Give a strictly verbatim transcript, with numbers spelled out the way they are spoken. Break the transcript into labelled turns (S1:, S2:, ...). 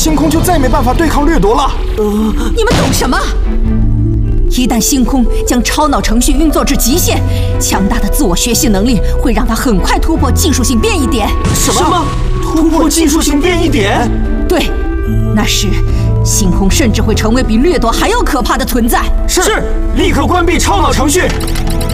S1: 星空就再没办法对抗掠夺了。
S2: 呃，你们懂什么？一旦星空将超脑程序运作至极限，强大的自我学习能力会让他很快突破技术性变异点。
S1: 什么？什么突破技术性变异点？
S2: 对，那时星空甚至会成为比掠夺还要可怕的存在。
S1: 是，是立刻关闭超脑程序。